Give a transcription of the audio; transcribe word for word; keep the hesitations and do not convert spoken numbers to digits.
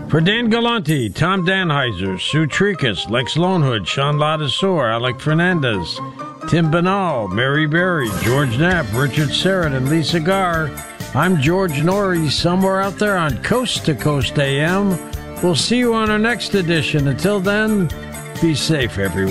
For Dan Galante, Tom Danheiser, Sue Tricus, Lex Lonehood, Sean Ladasor, Alec Fernandez, Tim Banal, Mary Berry, George Knapp, Richard Serrett, and Lisa Garr, I'm George Norrie, somewhere out there on Coast to Coast A M. We'll see you on our next edition. Until then, be safe, everyone.